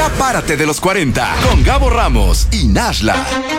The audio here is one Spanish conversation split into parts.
Ya párate de los 40 con Gabo Ramos y Nashla.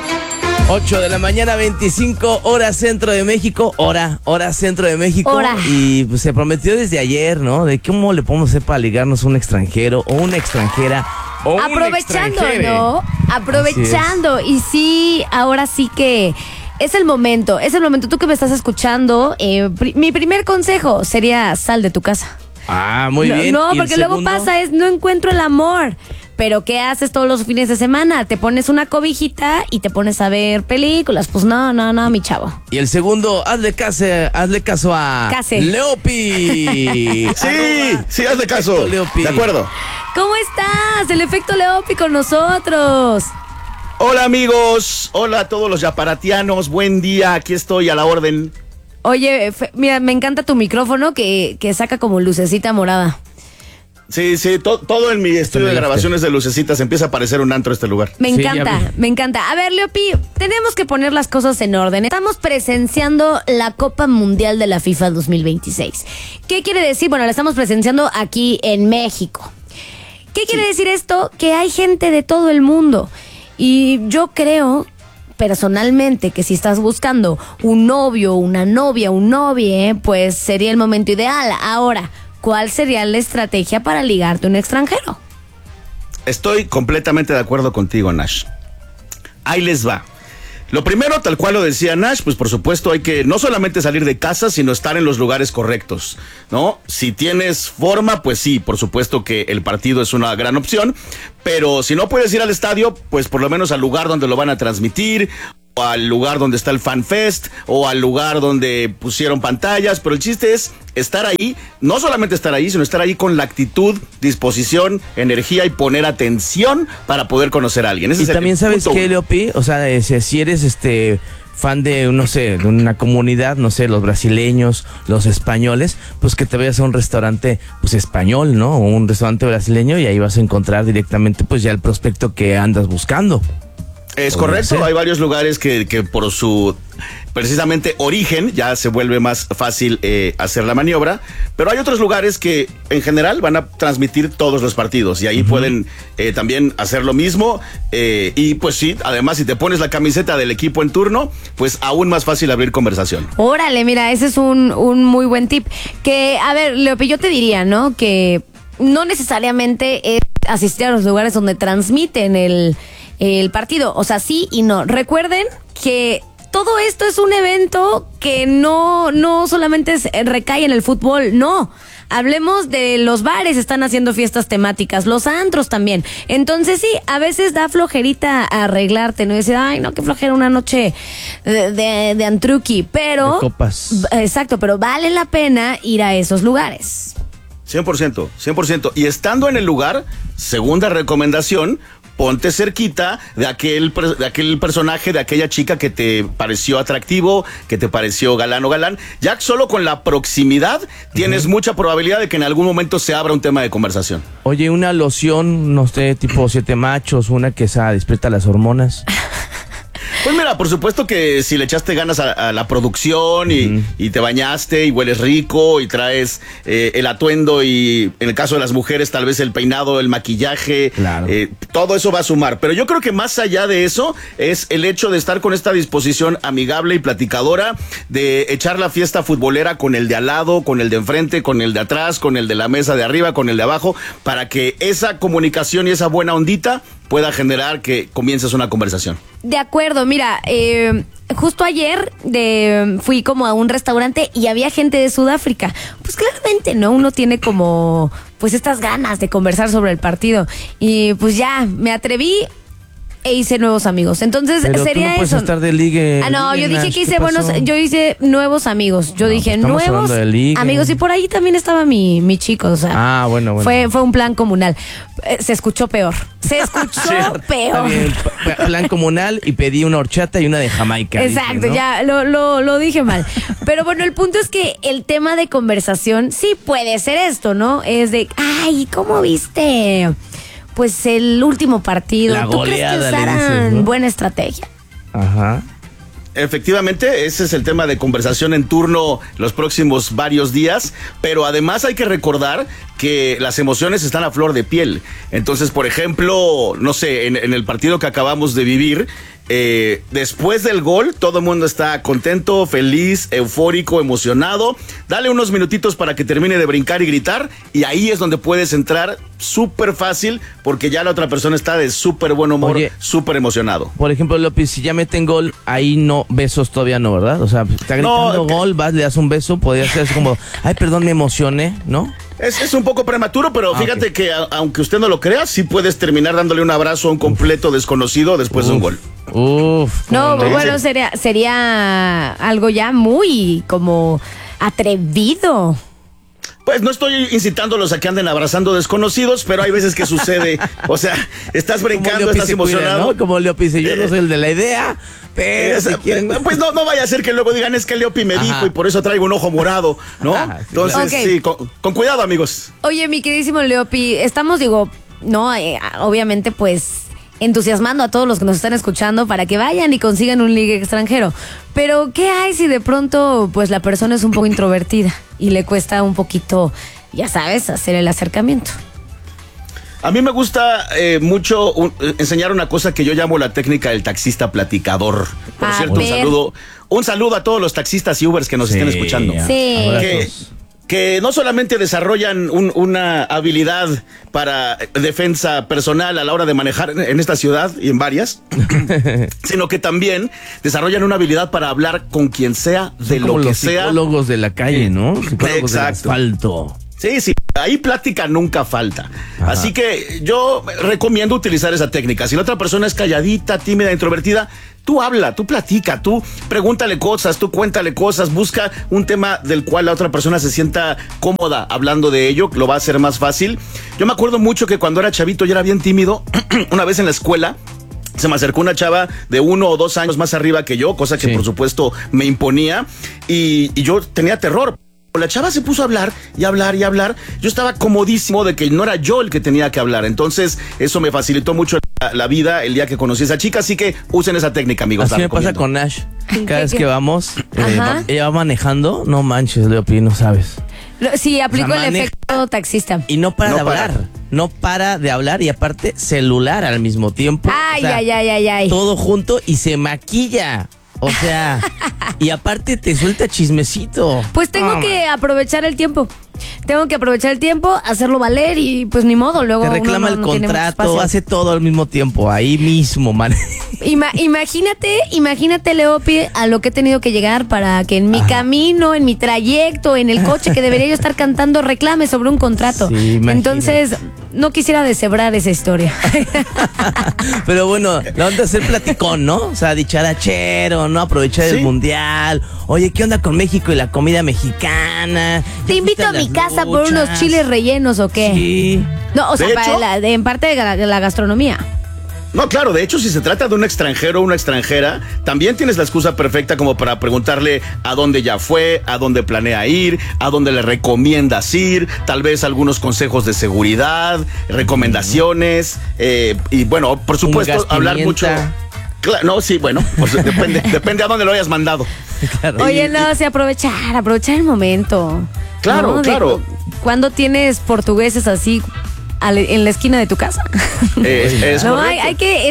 8 de la mañana, 25 horas centro de México. Hora centro de México. Hora. Y pues se prometió desde ayer, ¿no? De cómo le podemos hacer para ligarnos a un extranjero o una extranjera. O Aprovechando, un extranjere. ¿no? Aprovechando. Y sí, ahora sí que es el momento. Tú que me estás escuchando, mi primer consejo sería sal de tu casa. Ah, muy bien. No, ¿Y el porque luego segundo? pasa no encuentro el amor. Pero ¿qué haces todos los fines de semana? Te pones una cobijita y te pones a ver películas. Pues no, mi chavo. Y el segundo, hazle caso a Case. Leopi. Sí, hazle caso. Leopi. De acuerdo. ¿Cómo estás? El efecto Leopi con nosotros. Hola amigos, hola a todos los yaparatianos, buen día, aquí estoy a la orden. Oye, mira, me encanta tu micrófono que saca como lucecita morada. Sí, todo en mi estudio de grabaciones de lucecitas empieza a parecer un antro este lugar. Me Sí, encanta, ya vi. me encanta. A ver, Leopi, tenemos que poner las cosas en orden. Estamos presenciando la Copa Mundial de la FIFA 2026. ¿Qué quiere decir? Bueno, la estamos presenciando aquí en México. ¿Qué quiere decir esto? Que hay gente de todo el mundo. Y yo creo personalmente que si estás buscando un novio, una novia, un novie, pues sería el momento ideal. Ahora, ¿cuál sería la estrategia para ligarte a un extranjero? Estoy completamente de acuerdo contigo, Nash. Ahí les va. Lo primero, tal cual lo decía Nash, pues por supuesto hay que no solamente salir de casa, sino estar en los lugares correctos, ¿no? Si tienes forma, pues sí, por supuesto que el partido es una gran opción, pero si no puedes ir al estadio, pues por lo menos al lugar donde lo van a transmitir, o al lugar donde está el Fan Fest, o al lugar donde pusieron pantallas, pero el chiste es estar ahí, no solamente estar ahí, sino estar ahí con la actitud, disposición, energía y poner atención para poder conocer a alguien. Ese Y es el también sabes punto qué, uno. Leopi, o sea, si eres fan de, no sé, de una comunidad, no sé, los brasileños, los españoles, pues que te vayas a un restaurante, pues español, ¿no? O un restaurante brasileño y ahí vas a encontrar directamente, pues ya el prospecto que andas buscando. Es Podría correcto, ser. hay varios lugares que por su precisamente origen ya se vuelve más fácil hacer la maniobra, pero hay otros lugares que en general van a transmitir todos los partidos y ahí pueden también hacer lo mismo y pues sí, además si te pones la camiseta del equipo en turno, pues aún más fácil abrir conversación. Órale, mira, ese es un muy buen tip. Que, a ver, Leopi, yo te diría, ¿no? Que no necesariamente es asistir a los lugares donde transmiten el partido. O sea, sí y no. Recuerden que todo esto es un evento que no solamente recae en el fútbol, no. Hablemos de los bares, están haciendo fiestas temáticas, los antros también. Entonces sí, a veces da flojerita arreglarte, ¿no? Y decir, ay, no, qué flojera una noche de antruqui, pero... De copas. Exacto, pero vale la pena ir a esos lugares. 100%. Y estando en el lugar, segunda recomendación, ponte cerquita de aquel personaje, de aquella chica que te pareció atractivo, que te pareció galán o galán. Ya solo con la proximidad tienes mucha probabilidad de que en algún momento se abra un tema de conversación. Oye, una loción, no sé, tipo 7 machos, una que despierta las hormonas. Pues mira, por supuesto que si le echaste ganas a la producción y te bañaste y hueles rico y traes el atuendo y en el caso de las mujeres tal vez el peinado, el maquillaje, Claro. todo eso va a sumar. Pero yo creo que más allá de eso es el hecho de estar con esta disposición amigable y platicadora, de echar la fiesta futbolera con el de al lado, con el de enfrente, con el de atrás, con el de la mesa de arriba, con el de abajo, para que esa comunicación y esa buena ondita pueda generar que comiences una conversación. De acuerdo, mira, justo ayer fui como a un restaurante y había gente de Sudáfrica. Pues claramente, ¿no? Uno tiene como, pues estas ganas de conversar sobre el partido. Y pues ya, me atreví e hice nuevos amigos. Entonces, Pero sería tú no puedes eso. estar de ligue. No, yo dije Nash, que hice ¿qué pasó? yo hice nuevos amigos. Yo No, dije pues estamos nuevos hablando de ligue. amigos. Y por ahí también estaba mi chico. O sea, Ah, bueno. fue un plan comunal. Se escuchó peor. Se escuchó Está peor. bien, plan comunal y pedí una horchata y una de Jamaica. Exacto, dije, ¿no? ya lo dije mal. Pero bueno, el punto es que el tema de conversación sí puede ser esto, ¿no? Es de, ay, ¿cómo viste? Pues el último partido. La ¿Tú crees que goleada, le usaran dices, ¿no? buena estrategia? Ajá. Efectivamente, ese es el tema de conversación en turno los próximos varios días, pero además hay que recordar que las emociones están a flor de piel. Entonces, por ejemplo, no sé, en el partido que acabamos de vivir, después del gol, todo el mundo está contento, feliz, eufórico, emocionado. Dale unos minutitos para que termine de brincar y gritar, y ahí es donde puedes entrar súper fácil, porque ya la otra persona está de súper buen humor, súper emocionado. Por ejemplo, López, si ya meten gol, ahí no, besos todavía no, ¿verdad? O sea, está gritando gol, vas, le das un beso, podría ser así como, ay, perdón, me emocioné, ¿no? Es un poco prematuro, pero fíjate que aunque usted no lo crea, sí puedes terminar dándole un abrazo a un completo desconocido después de un gol. No, bueno, sería algo ya muy como atrevido. Pues no estoy incitándolos a que anden abrazando desconocidos, pero hay veces que sucede. O sea, estás brincando, estás emocionado. Cuida, ¿no? Como Leopi dice, yo no soy el de la idea, pero si quieren... Pues no vaya a ser que luego digan, es que Leopi me dijo y por eso traigo un ojo morado, ¿no? Entonces, sí, con cuidado, amigos. Oye, mi queridísimo Leopi, estamos, obviamente, pues, entusiasmando a todos los que nos están escuchando para que vayan y consigan un ligue extranjero. Pero, ¿qué hay si de pronto, pues, la persona es un poco introvertida y le cuesta un poquito, ya sabes, hacer el acercamiento? A mí me gusta mucho enseñar una cosa que yo llamo la técnica del taxista platicador. Por cierto, un saludo a todos los taxistas y Ubers que nos estén escuchando. Sí. Que no solamente desarrollan una habilidad para defensa personal a la hora de manejar en esta ciudad y en varias, sino que también desarrollan una habilidad para hablar con quien sea, de lo que sea. Psicólogos de la calle, ¿no? Psicólogos del asfalto. Sí, ahí plática nunca falta. Ajá. Así que yo recomiendo utilizar esa técnica. Si la otra persona es calladita, tímida, introvertida, tú habla, tú platica, tú pregúntale cosas, tú cuéntale cosas, busca un tema del cual la otra persona se sienta cómoda hablando de ello, lo va a hacer más fácil. Yo me acuerdo mucho que cuando era chavito yo era bien tímido. Una vez en la escuela se me acercó una chava de 1 o 2 años más arriba que yo, cosa que por supuesto me imponía, y yo tenía terror. La chava se puso a hablar y hablar y hablar. Yo estaba comodísimo de que no era yo el que tenía que hablar. Entonces, eso me facilitó mucho la vida el día que conocí a esa chica. Así que usen esa técnica, amigos. Así me pasa con Nash. Cada vez que vamos, ella va manejando. No manches, Leopi, no sabes. Sí, aplico el efecto taxista. Y no para de hablar. No para de hablar y aparte celular al mismo tiempo. Ay. Todo junto y se maquilla. O sea, y aparte te suelta chismecito. Pues tengo que aprovechar el tiempo. Hacerlo valer y pues ni modo. Luego te reclama el contrato, hace todo al mismo tiempo, ahí mismo, man. Imagínate, Leopi, a lo que he tenido que llegar para que en mi camino, en mi trayecto, en el coche que debería yo estar cantando, reclame sobre un contrato. Sí, entonces, no quisiera deshebrar esa historia. Pero bueno, la onda es ser platicón, ¿no? O sea, dicharachero, ¿no? Aprovechar el mundial. Oye, ¿qué onda con México y la comida mexicana? Te invito a mi casa por unos chiles rellenos, ¿o qué? Sí. No, o sea, en parte de la gastronomía. No, claro, de hecho, si se trata de un extranjero o una extranjera, también tienes la excusa perfecta como para preguntarle a dónde ya fue, a dónde planea ir, a dónde le recomiendas ir, tal vez algunos consejos de seguridad, recomendaciones, y bueno, por supuesto, hablar mucho. Claro, no, sí, bueno, pues depende a dónde lo hayas mandado. Claro. Oye, aprovechar el momento. Claro, ¿no? claro. ¿Cuándo tienes portugueses así en la esquina de tu casa? No, hay que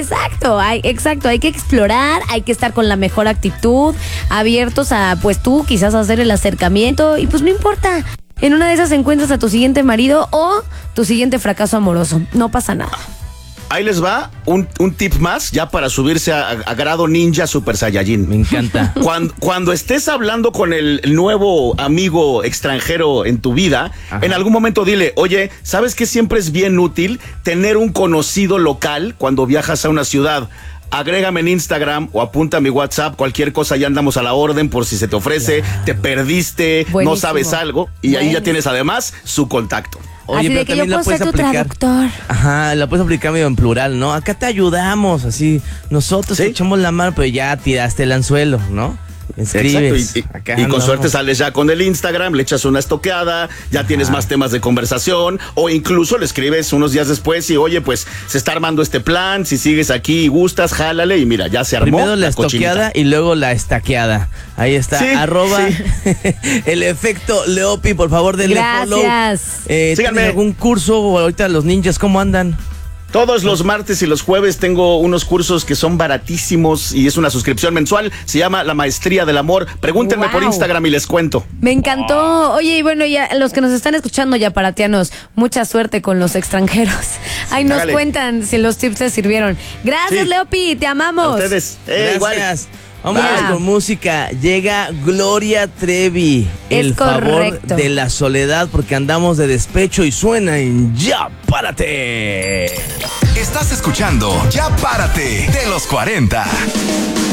explorar, hay que estar con la mejor actitud, abiertos a, pues tú quizás hacer el acercamiento y pues no importa. En una de esas encuentras a tu siguiente marido o tu siguiente fracaso amoroso. No pasa nada. Ahí les va un tip más ya para subirse a grado ninja super saiyajin. Me encanta. Cuando estés hablando con el nuevo amigo extranjero en tu vida, en algún momento dile, oye, ¿sabes que siempre es bien útil tener un conocido local cuando viajas a una ciudad? Agrégame en Instagram o apunta a mi WhatsApp, cualquier cosa, ya andamos a la orden por si se te ofrece, te perdiste, no sabes algo, y ahí ya tienes además su contacto. Oye, así pero de que también yo la puedo puedes ser tu aplicar. traductor. Ajá, la puedes aplicar medio en plural, ¿no? Acá te ayudamos, así, nosotros te echamos la mano, pero ya tiraste el anzuelo, ¿no? escribes. Exacto, Acá y con andamos. suerte sales ya con el Instagram, le echas una estoqueada, ya tienes más temas de conversación, o incluso le escribes unos días después y oye, pues se está armando este plan, si sigues aquí y gustas, jálale, y mira, ya se armó. Primero la cochinita. estoqueada y luego la estaqueada. Ahí está, Sí, arroba sí. el efecto Leopi, por favor denle follow. Gracias. ¿Tienen Síganme. algún curso? O ahorita los ninjas, ¿cómo andan? Todos los martes y los jueves tengo unos cursos que son baratísimos y es una suscripción mensual. Se llama La Maestría del Amor. Pregúntenme por Wow. Instagram y les cuento. Me encantó. Oye, y bueno, ya los que nos están escuchando, ya paratianos, mucha suerte con los extranjeros. Ahí nos Hágale. cuentan si los tips te sirvieron. Gracias, Sí. Leopi, te A amamos. ustedes. Gracias. Igual. Vámonos Bye. con música. Llega Gloria Trevi. Es El favor correcto. de la soledad, porque andamos de despecho y suena en Ya Párate. Estás escuchando Ya Párate de los 40.